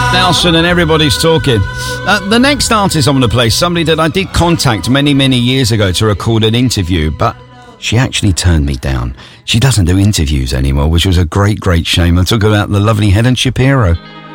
Nelson and everybody's talking. The next artist I'm going to play is somebody that I did contact many, many years ago to record an interview, but she actually turned me down. She doesn't do interviews anymore, which was a great, great shame. I'm talking about the lovely Helen Shapiro.